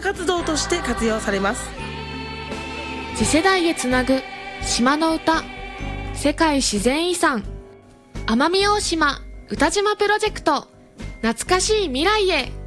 活動として活用されます。 次世代へつなぐ島の歌、世界自然遺産奄美大島歌島プロジェクト、懐かしい未来へ。